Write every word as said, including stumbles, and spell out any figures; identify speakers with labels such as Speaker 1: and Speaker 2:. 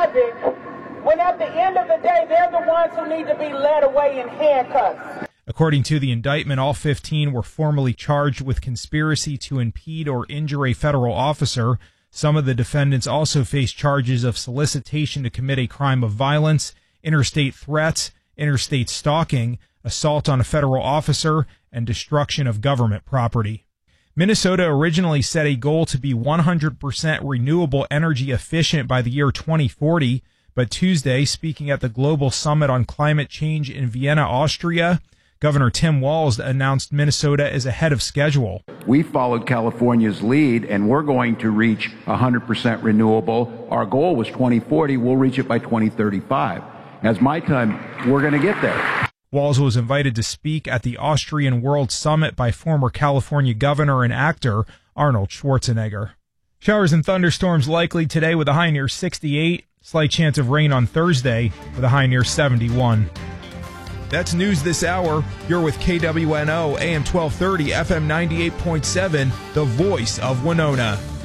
Speaker 1: private, when at the end of the day, they're the ones who need to be led away in handcuffs.
Speaker 2: According to the indictment, all fifteen were formally charged with conspiracy to impede or injure a federal officer. Some of the defendants also face charges of solicitation to commit a crime of violence, interstate threats, interstate stalking, assault on a federal officer, and destruction of government property. Minnesota originally set a goal to be one hundred percent renewable energy efficient by the year twenty forty, but Tuesday, speaking at the Global Summit on Climate Change in Vienna, Austria, Governor Tim Walz announced Minnesota is ahead of schedule.
Speaker 3: We followed California's lead, and we're going to reach one hundred percent renewable. Our goal was twenty forty. We'll reach it by twenty thirty-five. As my time, we're going to get there.
Speaker 2: Walz was invited to speak at the Austrian World Summit by former California governor and actor Arnold Schwarzenegger. Showers and thunderstorms likely today with a high near sixty-eight. Slight chance of rain on Thursday with a high near seventy-one. That's news this hour. You're with K W N O, A M twelve thirty, F M ninety-eight point seven, the voice of Winona.